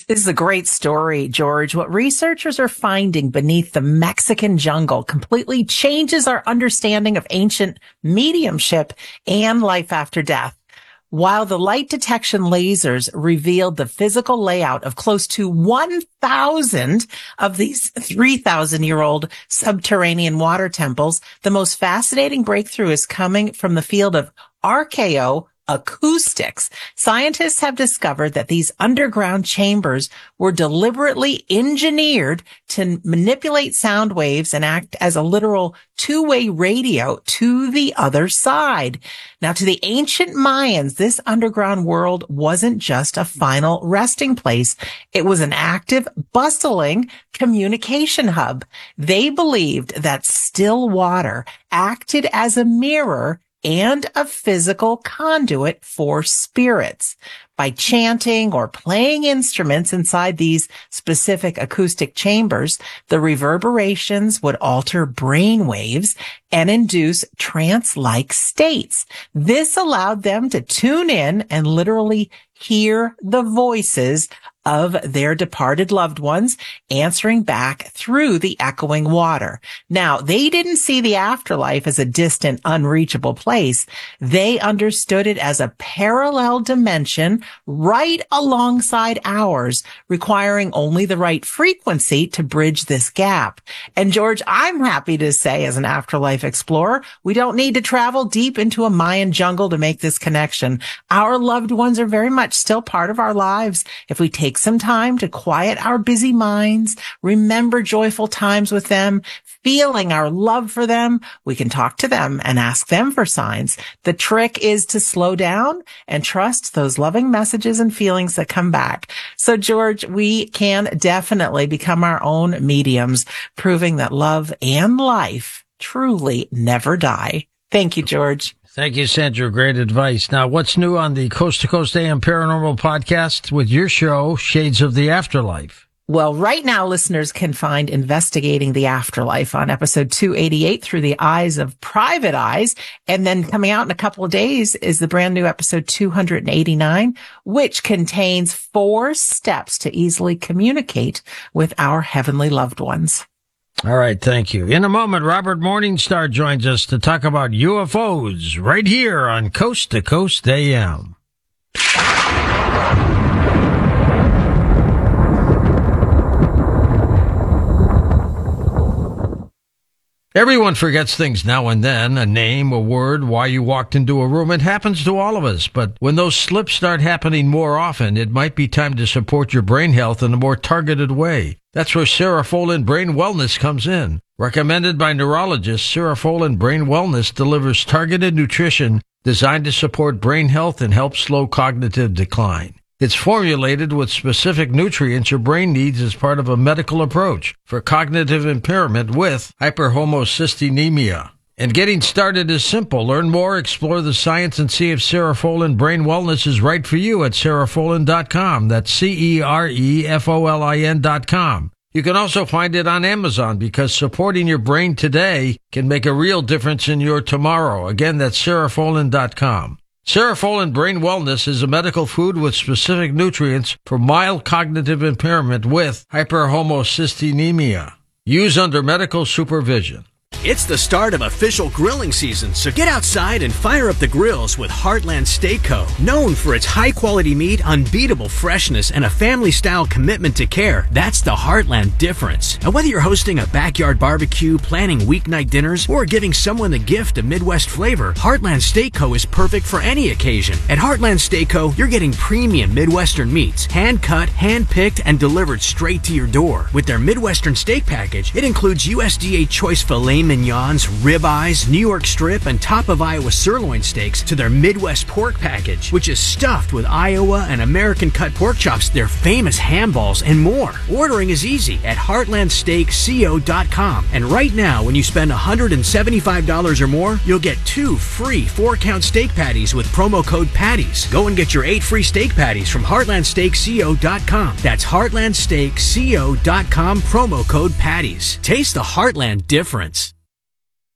This is a great story, George. What researchers are finding beneath the Mexican jungle completely changes our understanding of ancient mediumship and life after death. While the light detection lasers revealed the physical layout of close to 1,000 of these 3,000-year-old subterranean water temples, the most fascinating breakthrough is coming from the field of archaeoacoustics. Scientists have discovered that these underground chambers were deliberately engineered to manipulate sound waves and act as a literal two-way radio to the other side. Now, to the ancient Mayans, this underground world wasn't just a final resting place. It was an active, bustling communication hub. They believed that still water acted as a mirror and a physical conduit for spirits. By chanting or playing instruments inside these specific acoustic chambers, the reverberations would alter brain waves and induce trance-like states. This allowed them to tune in and literally hear the voices of their departed loved ones answering back through the echoing water. Now, they didn't see the afterlife as a distant, unreachable place. They understood it as a parallel dimension right alongside ours, requiring only the right frequency to bridge this gap. And George, I'm happy to say, as an afterlife explorer, we don't need to travel deep into a Mayan jungle to make this connection. Our loved ones are very much still part of our lives. If we take some time to quiet our busy minds, remember joyful times with them, feeling our love for them, we can talk to them and ask them for signs. The trick is to slow down and trust those loving messages and feelings that come back. So, George, we can definitely become our own mediums, proving that love and life truly never die. Thank you, George. Thank you, Sandra. Great advice. Now, what's new on the Coast to Coast AM Paranormal podcast with your show, Shades of the Afterlife? Well, right now, listeners can find Investigating the Afterlife on episode 288 through the eyes of private eyes. And then coming out in a couple of days is the brand new episode 289, which contains 4 steps to easily communicate with our heavenly loved ones. All right, thank you. In a moment, Robert Morningstar joins us to talk about UFOs right here on Coast to Coast AM. Everyone forgets things now and then, a name, a word, why you walked into a room. It happens to all of us, but when those slips start happening more often, it might be time to support your brain health in a more targeted way. That's where Cerefolin Brain Wellness comes in. Recommended by neurologists, Cerefolin Brain Wellness delivers targeted nutrition designed to support brain health and help slow cognitive decline. It's formulated with specific nutrients your brain needs as part of a medical approach for cognitive impairment with hyperhomocysteine. And getting started is simple. Learn more, explore the science, and see if Cerefolin Brain Wellness is right for you at Cerefolin.com. That's Cerefolin.com. You can also find it on Amazon because supporting your brain today can make a real difference in your tomorrow. Again, that's Cerefolin.com. Cerefolin Brain Wellness is a medical food with specific nutrients for mild cognitive impairment with hyperhomocysteine. Use under medical supervision. It's the start of official grilling season, so get outside and fire up the grills with Heartland Steak Co. Known for its high-quality meat, unbeatable freshness, and a family-style commitment to care, that's the Heartland difference. And whether you're hosting a backyard barbecue, planning weeknight dinners, or giving someone the gift of Midwest flavor, Heartland Steak Co. is perfect for any occasion. At Heartland Steak Co., you're getting premium Midwestern meats, hand-cut, hand-picked, and delivered straight to your door. With their Midwestern steak package, it includes USDA choice filet mignons, ribeyes, New York strip, and top of Iowa sirloin steaks to their Midwest pork package, which is stuffed with Iowa and American cut pork chops, their famous ham balls, and more. Ordering is easy at heartlandsteakco.com. And right now, when you spend $175 or more, you'll get 2 free 4-count steak patties with promo code PATTIES. Go and get your 8 free steak patties from heartlandsteakco.com. That's heartlandsteakco.com, promo code PATTIES. Taste the Heartland difference.